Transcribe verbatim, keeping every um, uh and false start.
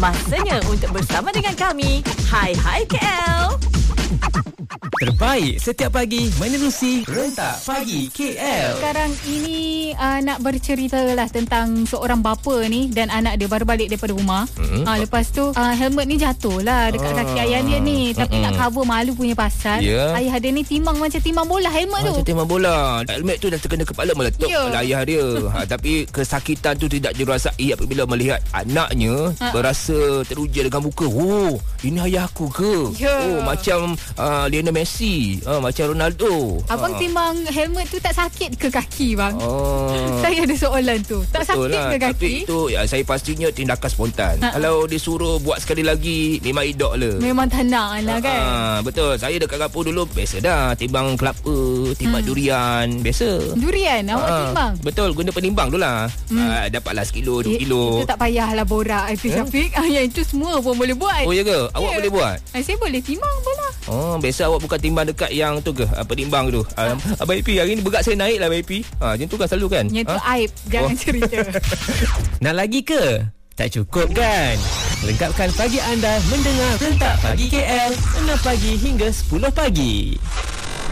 Masanya untuk bersama dengan kami. Hai Hai K L. Terbaik setiap pagi menerusi Rentak Pagi K L. Sekarang ini uh, nak bercerita lah tentang seorang bapa ni dan anak dia baru balik daripada rumah. Mm-hmm. Uh, lepas tu uh, helmet ni jatuh lah dekat ah. kaki ayah dia ni. Tapi mm-hmm. nak cover malu punya pasal. Yeah. Ayah dia ni timbang macam timbang bola helmet ah, tu. Macam timbang bola. Helmet tu dah terkena kepala meletup yeah. oleh ayah dia. ha, tapi kesakitan tu tidak dirasai apabila melihat anaknya ha. berasa teruja dengan muka. Oh, ini ayah aku ke? Yeah. Oh, macam uh, Lionel Messi, uh, macam Ronaldo. Abang uh. timbang helmet tu tak sakit ke kaki bang? Oh. Saya ada soalan tu. Tak Betul sakit lah. ke kaki? Tapi itu ya, saya pastinya tindakan spontan. Ha. Kalau disuruh buat sekali lagi, memang idok lah. Memang tenang lah kan? Ha, betul. Saya dekat kampung dulu biasa dah. Timbang kelapa, timbang hmm. durian. Biasa. Durian? Awak ha. timbang? Betul. Guna penimbang tu lah. Hmm. Ha, dapatlah sekilo, dua kilo. Itu tak payahlah borak itu eh? Syafiq. Yang itu semua pun boleh buat. Oh ya ke? Awak yeah. boleh buat? Saya boleh timbang pun lah. Oh, biasa awak bukan timbang dekat yang tu ke? Apa timbang tu? Ha. Abang Ipi, hari ni berat saya naik lah Abang Ipi. Ha, macam tu kan selalu kan? Yang tu ha? aib. Jangan oh. cerita. Nak lagi ke? Tak cukup kan? Lengkapkan pagi anda mendengar Rentak Pagi K L enam pagi hingga sepuluh pagi.